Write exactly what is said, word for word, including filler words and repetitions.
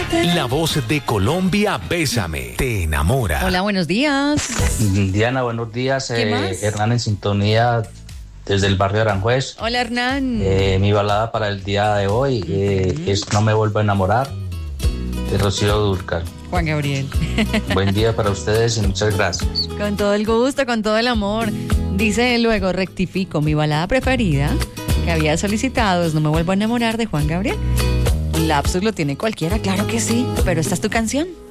La voz de Colombia, Bésame, te enamora. Hola, buenos días. Diana, buenos días. ¿Qué Eh, más? Hernán en sintonía desde el barrio Aranjuez. Hola, Hernán. Eh, mi balada para el día de hoy eh, Ujú. es No me vuelvo a enamorar, de Rocío Dúrcal. Juan Gabriel. Buen día para ustedes y muchas gracias. Con todo el gusto, con todo el amor. Dice luego, rectifico, mi balada preferida que había solicitado es No me vuelvo a enamorar de Juan Gabriel. Lapsus lo tiene cualquiera, claro que sí, pero esta es tu canción.